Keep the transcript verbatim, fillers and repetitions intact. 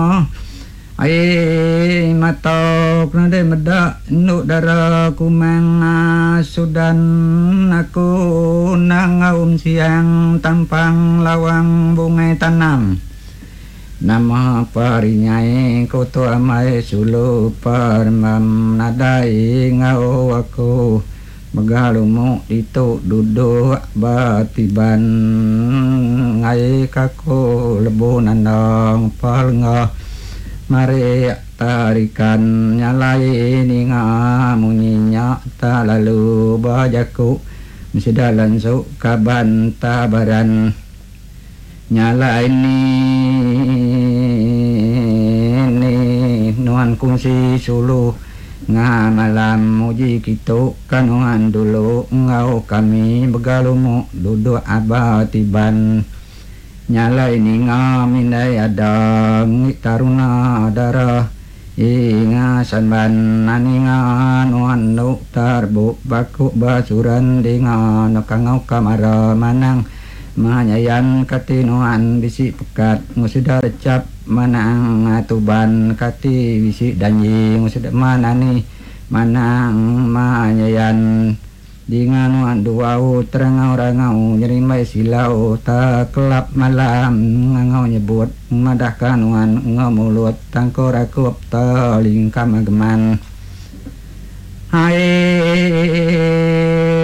ai matok nade meda nu dara kumang sudan aku nang um siang tampang lawang bungai tanam nama parinyai koto amai sulu parmam nadai ngau aku magalumu itu duduk batiban ngai kako lebu nandang palngah mari tarikan nyalai ninga munyinya ta lalu bajaku mesidalan su kaban tabaran nyala ini ni nuan kungsi sulu nga malam muji kitu kanuan dulu ngau kami begalumu duduk abatiban nyala ini ngaminai adang taruna darah inga sanban naninga nuan nu tarbu baku basuran dengan kangau kamara manang manyayan katinuan bisi pekat ngusida recap manang atuban kati bisi danyi ngusida manani manang manyayan dengan nuan duau terangau rangau nyerimai silau tak kelap malam ngau nyebut madahkan nuan ngau mulut tangko rakup taling kamageman hai